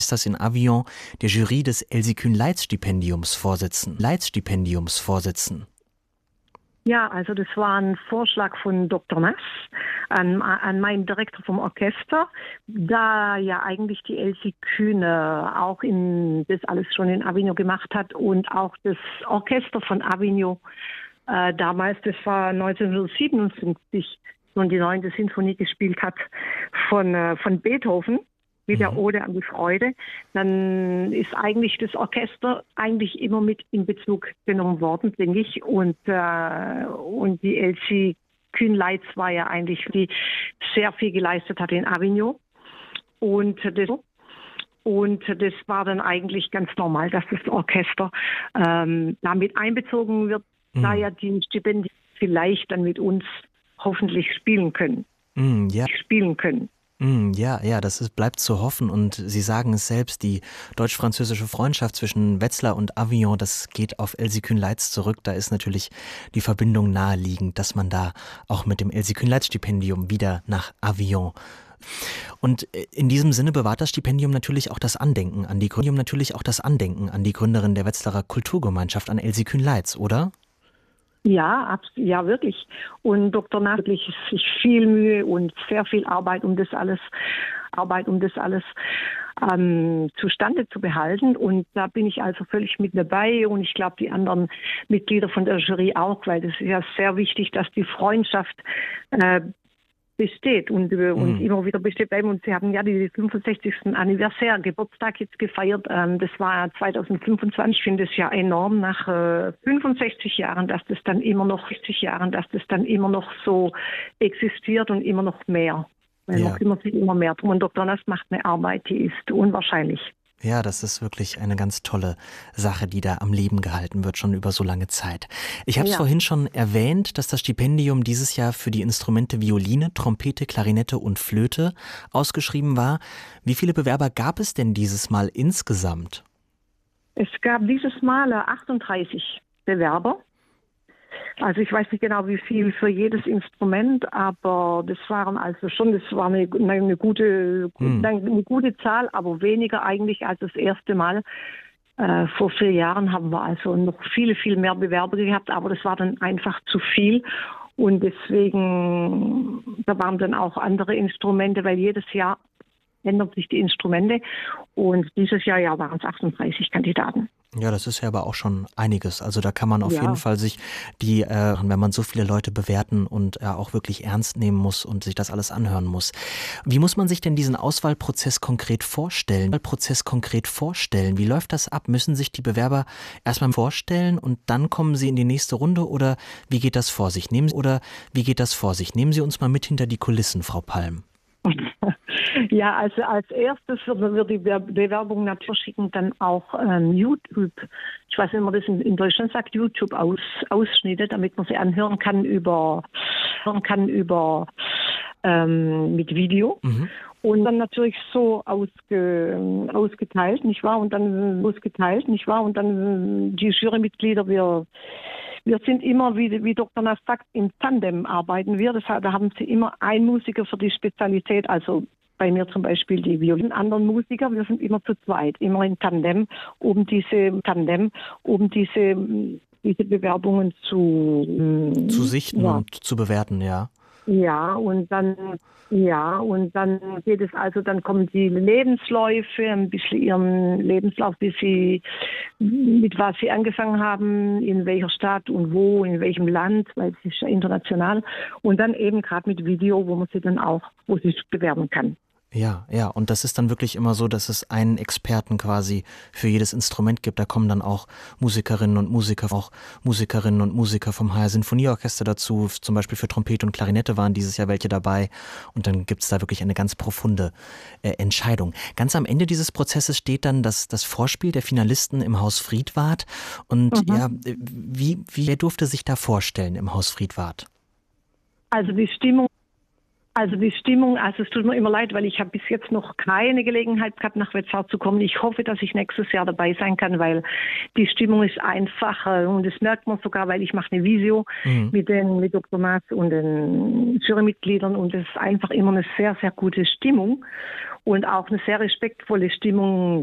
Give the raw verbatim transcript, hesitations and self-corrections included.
das in Avignon der Jury des Elsy-Kühn-Leitz-Stipendiums vorsitzen. Leitz-Stipendiums vorsitzen. Ja, also das war ein Vorschlag von Doktor Nass an, an meinen Direktor vom Orchester, da ja eigentlich die Elsy Kühn auch in, das alles schon in Avignon gemacht hat und auch das Orchester von Avignon äh, damals, das war neunzehnhundertsiebenundfünfzig, und die neunte Sinfonie gespielt hat von, äh, von Beethoven. Mit der Ode an die Freude, dann ist eigentlich das Orchester eigentlich immer mit in Bezug genommen worden, denke ich. Und, äh, und die Elsy Kühn-Leitz war ja eigentlich, die sehr viel geleistet hat in Avignon. Und das, und das war dann eigentlich ganz normal, dass das Orchester ähm, damit einbezogen wird, mhm. da ja die Stipendien vielleicht dann mit uns hoffentlich spielen können. Mhm, ja. Spielen können. Ja, ja, das ist, bleibt zu hoffen, und Sie sagen es selbst, die deutsch-französische Freundschaft zwischen Wetzlar und Avignon, das geht auf Elsy Kühn-Leitz zurück. Da ist natürlich die Verbindung naheliegend, dass man da auch mit dem Elsy Kühn-Leitz-Stipendium wieder nach Avignon. Und in diesem Sinne bewahrt das Stipendium natürlich auch das Andenken an die Gründung, natürlich auch das Andenken an die Gründerin der Wetzlarer Kulturgemeinschaft, an Elsy Kühn-Leitz, oder? Ja, ja, wirklich. Und Doktor Nass hat sich viel Mühe und sehr viel Arbeit, um das alles, Arbeit, um das alles ähm, zustande zu behalten. Und da bin ich also völlig mit dabei. Und ich glaube, die anderen Mitglieder von der Jury auch, weil das ist ja sehr wichtig, dass die Freundschaft äh, besteht und, und mhm. immer wieder besteht bleiben. Und Sie haben ja die fünfundsechzigsten Anniversär, Geburtstag jetzt gefeiert. Ähm, das war zweitausendfünfundzwanzig. Ich finde es ja enorm, nach äh, fünfundsechzig Jahren, dass das dann immer noch, sechzig Jahren, dass das dann immer noch so existiert und immer noch mehr. Weil ja. noch immer sich immer mehr drum. Und Doktor Nass macht eine Arbeit, die ist unwahrscheinlich. Ja, das ist wirklich eine ganz tolle Sache, die da am Leben gehalten wird, schon über so lange Zeit. Ich habe es ja. vorhin schon erwähnt, dass das Stipendium dieses Jahr für die Instrumente Violine, Trompete, Klarinette und Flöte ausgeschrieben war. Wie viele Bewerber gab es denn dieses Mal insgesamt? Es gab dieses Mal achtunddreißig Bewerber. Also ich weiß nicht genau, wie viel für jedes Instrument, aber das waren also schon, das war eine, eine, gute, hm. eine gute Zahl, aber weniger eigentlich als das erste Mal. Äh, vor vier Jahren haben wir also noch viele, viel mehr Bewerber gehabt, aber das war dann einfach zu viel. Und deswegen, da waren dann auch andere Instrumente, weil jedes Jahr ändern sich die Instrumente. Und dieses Jahr ja, waren es achtunddreißig Kandidaten. Ja, das ist ja aber auch schon einiges. Also da kann man auf ja. jeden Fall sich die, äh, wenn man so viele Leute bewerten und äh, auch wirklich ernst nehmen muss und sich das alles anhören muss. Wie muss man sich denn diesen Auswahlprozess konkret vorstellen? Prozess konkret vorstellen? Wie läuft das ab? Müssen sich die Bewerber erstmal vorstellen und dann kommen sie in die nächste Runde, oder wie geht das vor sich? Nehmen Sie, oder wie geht das vor sich? Nehmen Sie uns mal mit hinter die Kulissen, Frau Palm. Ja, also als erstes wird die Bewerbung natürlich schicken, dann auch ähm, YouTube. Ich weiß nicht, wie man das in, in Deutschland sagt, YouTube aus, Ausschnitte, damit man sie anhören kann über, hören kann über ähm, mit Video. Mhm. Und dann natürlich so ausge, ausgeteilt, nicht wahr? Und dann ausgeteilt, nicht wahr? Und dann die Jurymitglieder, wir Wir sind immer, wie, wie Doktor Nass sagt, im Tandem arbeiten wir. Das, da haben sie immer einen Musiker für die Spezialität, also bei mir zum Beispiel die Violinen, anderen Musiker. Wir sind immer zu zweit, immer in Tandem, um diese Tandem, um diese, diese Bewerbungen zu zu sichten ja. und zu bewerten, ja. Ja, und dann ja, und dann geht es also, dann kommen die Lebensläufe, ein bisschen ihren Lebenslauf, wie sie, mit was sie angefangen haben, in welcher Stadt und wo, in welchem Land, weil es ist ja international. Und dann eben gerade mit Video, wo man sie dann auch, wo sie sich bewerben kann. Ja, ja, und das ist dann wirklich immer so, dass es einen Experten quasi für jedes Instrument gibt. Da kommen dann auch Musikerinnen und Musiker, auch Musikerinnen und Musiker vom H R Sinfonieorchester dazu. Zum Beispiel für Trompete und Klarinette waren dieses Jahr welche dabei. Und dann gibt es da wirklich eine ganz profunde äh, Entscheidung. Ganz am Ende dieses Prozesses steht dann das, das Vorspiel der Finalisten im Haus Friedwart. Und mhm. ja, wie, wie, wer durfte sich da vorstellen im Haus Friedwart? Also die Stimmung Also die Stimmung, also es tut mir immer leid, weil ich habe bis jetzt noch keine Gelegenheit gehabt, nach Wetzlar zu kommen. Ich hoffe, dass ich nächstes Jahr dabei sein kann, weil die Stimmung ist einfach und das merkt man sogar, weil ich mache eine Visio mhm. mit den mit Doktor Maas und den Jurymitgliedern und es ist einfach immer eine sehr, sehr gute Stimmung und auch eine sehr respektvolle Stimmung